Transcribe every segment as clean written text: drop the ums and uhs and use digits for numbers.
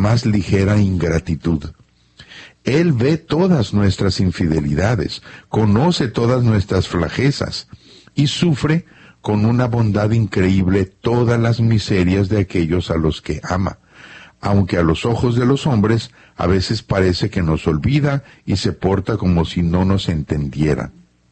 más ligera ingratitud. Él ve todas nuestras infidelidades, conoce todas nuestras flaquezas y sufre con una bondad increíble todas las miserias de aquellos a los que ama, aunque a los ojos de los hombres a veces parece que nos olvida y se porta como si no nos entendiera.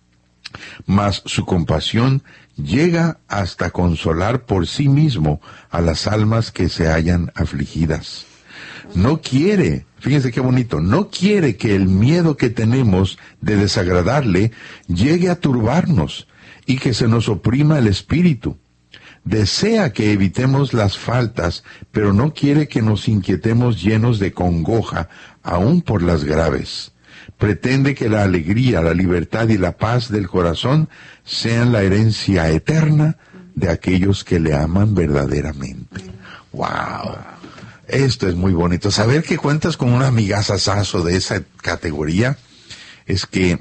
Mas su compasión llega hasta consolar por sí mismo a las almas que se hallan afligidas. No quiere, fíjense qué bonito, no quiere que el miedo que tenemos de desagradarle llegue a turbarnos y que se nos oprima el espíritu. Desea que evitemos las faltas, pero no quiere que nos inquietemos llenos de congoja, aun por las graves. Pretende que la alegría, la libertad y la paz del corazón sean la herencia eterna de aquellos que le aman verdaderamente. ¡Wow! Esto es muy bonito. Saber que cuentas con una amigazazazo de esa categoría es que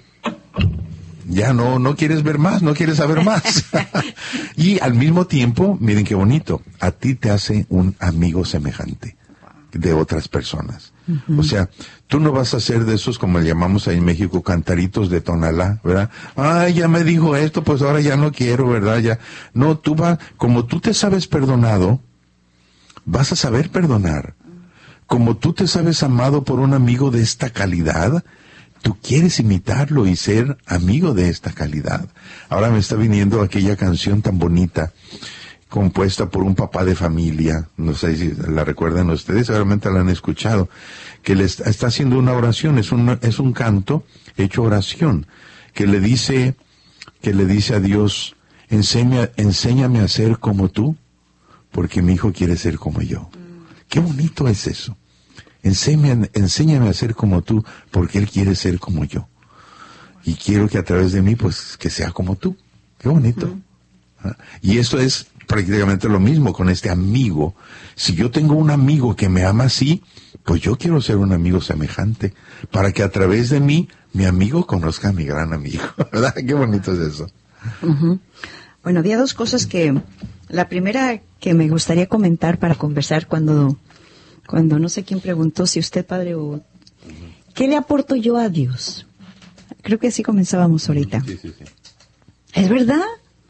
ya no quieres ver más, no quieres saber más. Y al mismo tiempo, miren qué bonito, a ti te hace un amigo semejante de otras personas. Uh-huh. O sea, tú no vas a ser de esos, como le llamamos ahí en México, cantaritos de Tonalá, ¿verdad? Ay, ya me dijo esto, pues ahora ya no quiero, ¿verdad? Ya. No, tú vas, como tú te sabes perdonado, vas a saber perdonar. Como tú te sabes amado por un amigo de esta calidad, tú quieres imitarlo y ser amigo de esta calidad. Ahora me está viniendo aquella canción tan bonita, compuesta por un papá de familia, no sé si la recuerdan ustedes, seguramente la han escuchado, que le está haciendo una oración, es un canto hecho oración, que le dice a Dios, enséñame a ser como tú, porque mi hijo quiere ser como yo. Qué bonito es eso. Enséñame a ser como tú, porque él quiere ser como yo. Y quiero que a través de mí, pues, que sea como tú. Qué bonito. ¿Ah? Y esto es prácticamente lo mismo con este amigo. Si yo tengo un amigo que me ama así, pues yo quiero ser un amigo semejante, para que a través de mí, mi amigo conozca a mi gran amigo. ¿Verdad? Qué bonito es eso. Uh-huh. Bueno, había dos cosas la primera que me gustaría comentar para conversar cuando no sé quién preguntó, si usted, padre, o ¿qué le aporto yo a Dios? Creo que así comenzábamos ahorita. Sí. ¿Es verdad?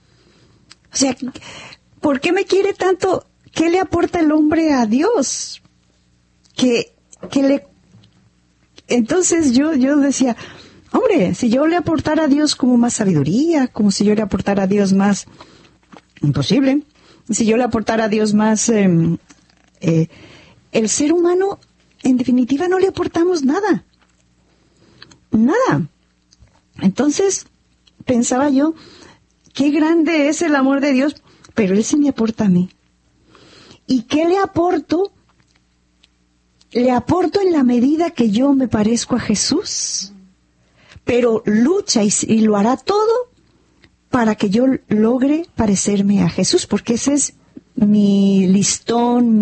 O sea, ¿por qué me quiere tanto? ¿Qué le aporta el hombre a Dios? Entonces yo decía, hombre, si yo le aportara a Dios como más sabiduría, como si yo le aportara a Dios más, imposible. Si yo le aportara a Dios más, el ser humano, en definitiva, no le aportamos nada. Nada. Entonces, pensaba yo, qué grande es el amor de Dios, pero Él sí me aporta a mí. ¿Y qué le aporto? Le aporto en la medida que yo me parezco a Jesús, pero lucha y lo hará todo para que yo logre parecerme a Jesús, porque ese es mi listón,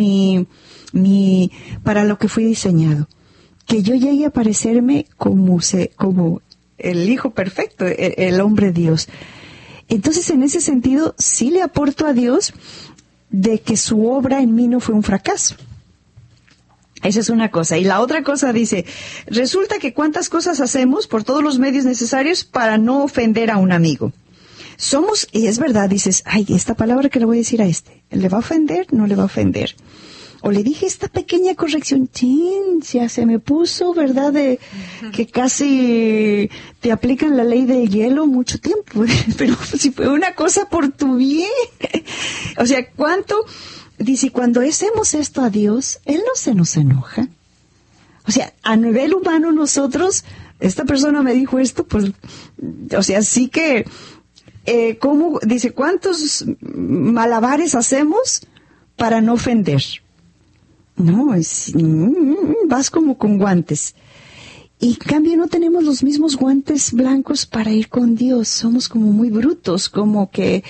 para lo que fui diseñado. Que yo llegue a parecerme como el Hijo perfecto, el hombre Dios. Entonces, en ese sentido, sí le aporto a Dios de que su obra en mí no fue un fracaso. Esa es una cosa. Y la otra cosa dice, resulta que cuántas cosas hacemos por todos los medios necesarios para no ofender a un amigo. Y es verdad, dices, ay, esta palabra que le voy a decir a ¿le va a ofender? ¿No le va a ofender? O le dije esta pequeña corrección, ya se me puso, ¿verdad? Que casi te aplican la ley del hielo mucho tiempo, pero si fue una cosa por tu bien. O sea, dice, cuando hacemos esto a Dios, Él no se nos enoja. O sea, a nivel humano nosotros, esta persona me dijo esto, pues, o sea, sí que, dice, ¿cuántos malabares hacemos para no ofender? No, vas como con guantes. Y en cambio no tenemos los mismos guantes blancos para ir con Dios. Somos como muy brutos, como que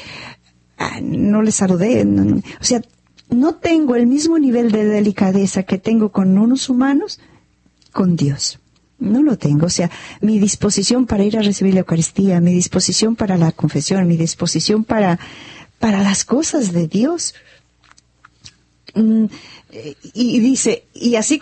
no le saludé. O sea, no tengo el mismo nivel de delicadeza que tengo con unos humanos, con Dios. No lo tengo. O sea, mi disposición para ir a recibir la Eucaristía, mi disposición para la confesión, mi disposición para las cosas de Dios. Y dice, y así